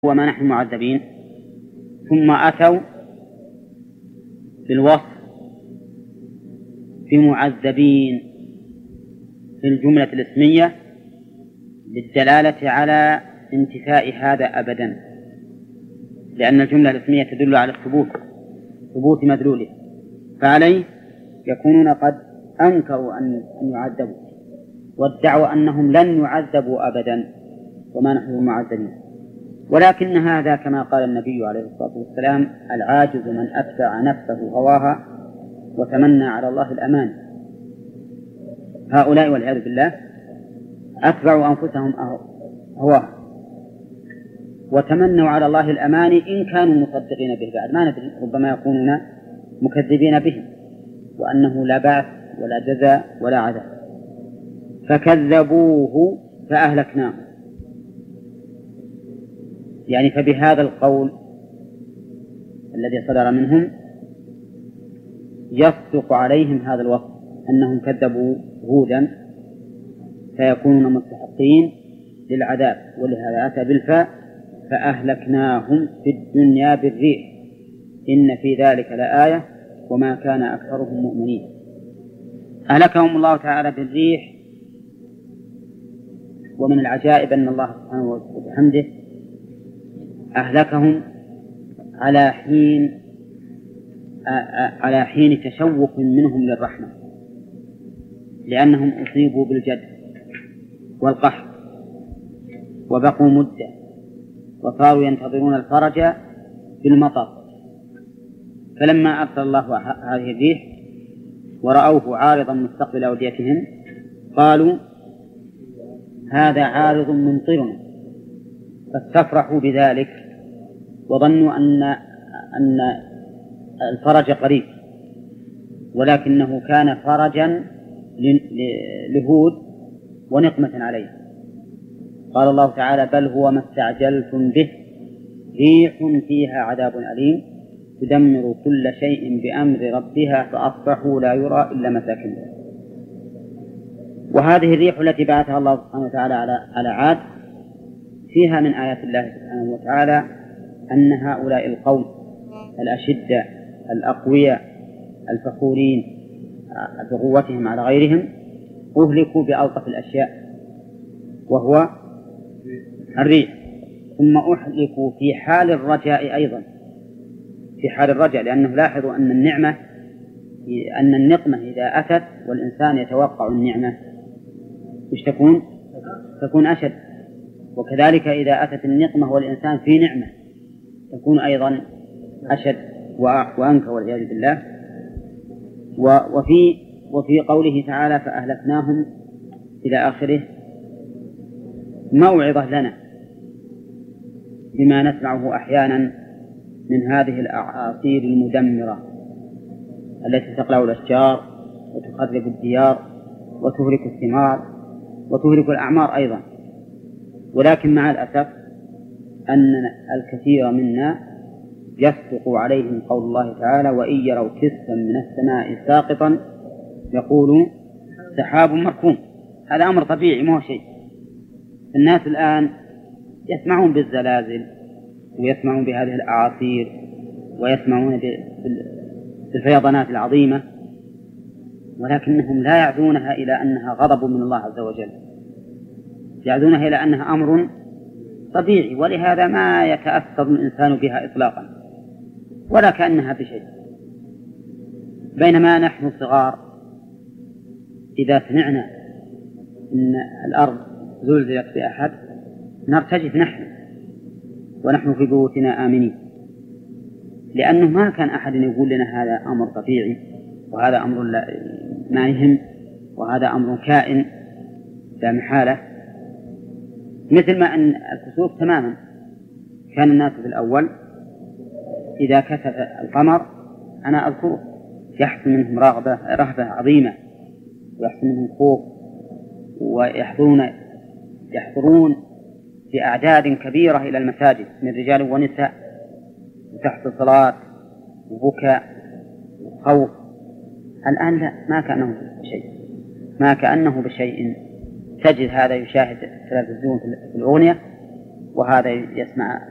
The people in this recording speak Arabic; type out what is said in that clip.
وما نحن معذبين، ثم أتوا بالوصف في معذبين في الجملة الاسمية للدلالة على انتفاء هذا أبدا، لأن الجملة الاسمية تدل على ثبوت مدلوله، فعليه يكونون قد أنكروا أن يعذبوا وادعوا أنهم لن يعذبوا أبدا وما نحن معذبين. ولكن هذا كما قال النبي عليه الصلاة والسلام: العاجز من أتبع نفسه هواها وتمنى على الله الأمان. هؤلاء والعياذ بالله أتبعوا أنفسهم هواها وتمنوا على الله الأمان إن كانوا مصدقين به، بعد ما ندري، ربما يكونون مكذبين به وأنه لا بعث ولا جزاء ولا عذاب. فكذبوه فأهلكناه، يعني فبهذا القول الذي صدر منهم يصدق عليهم هذا الوصف أنهم كذبوا هودا فيكونون مستحقين للعذاب، ولهذا أتى بالفاء: فأهلكناهم في الدنيا بالريح إن في ذلك لآية وما كان أكثرهم مؤمنين. أهلكهم الله تعالى بالريح، ومن العجائب أن الله سبحانه وبحمده أهلكهم على حين تشوق منهم للرحمة، لأنهم أصيبوا بالجد والقحط وبقوا مدة وصاروا ينتظرون الفرج بالمطر، فلما أرسل الله هذه الريح ورأوه عارضا مستقبل أوديتهم قالوا: هذا عارض ممطرنا، فاستفرحوا بذلك وظنوا أن الفرج قريب، ولكنه كان فرجا لهود ونقمة عليه. قال الله تعالى: بل هو ما استعجلتم به ريح فيها عذاب أليم تدمر كل شيء بأمر ربها فأصبحوا لا يرى إلا مساكنهم. وهذه الريح التي بعثها الله سبحانه وتعالى على عاد فيها من آيات الله سبحانه وتعالى أن هؤلاء القوم الأشدة الأقوياء الفخورين بقوتهم على غيرهم أهلكوا بألطف الأشياء وهو الريح، ثم أهلكوا في حال الرجاء أيضا، في حال الرجاء، لأنه لاحظوا أن النقمة إذا أتت والإنسان يتوقع النعمة وش تكون أشد، وكذلك إذا أتت النقمة والإنسان في نعمة تكون أيضا أشد وأنكى والعياذ بالله. وفي قوله تعالى: فأهلكناهم إلى آخره موعظة لنا بما نسمعه أحيانا من هذه الأعاصير المدمرة التي تقلع الأشجار وتخرب الديار وتهلك الثمار وتهلك الأعمار أيضا. ولكن مع الأسف أن الكثير منا يصدق عليهم قول الله تعالى: وإن يروا كسفا من السماء ساقطا يقولوا سحاب مركوم. هذا أمر طبيعي، ما هو شيء. الناس الآن يسمعون بالزلازل ويسمعون بهذه الأعاصير ويسمعون بالفيضانات العظيمة، ولكنهم لا يعدونها إلى أنها غضب من الله عز وجل، يعدونها إلى أنها أمر طبيعي، ولهذا ما يتأثر الإنسان بها إطلاقا ولا كأنها بشيء. بينما نحن صغار إذا سمعنا أن الأرض زلزلت بأحد نرتجف ونحن في بيوتنا آمنين، لأنه ما كان أحد يقول لنا هذا أمر طبيعي وهذا أمر ما يهم وهذا أمر كائن لا محالة. مثل ما أن الكسوف تماما كان الناس في الأول إذا كسف القمر أنا أذكره يحصل منهم رهبة عظيمة ويحصل منهم خوف، ويحضرون بأعداد كبيرة إلى المساجد من رجال ونساء وتحت صلاة وبكاء وخوف. الآن لا، ما كأنه بشيء. تجد هذا يشاهد التلفزيون في الأغنية وهذا يسمع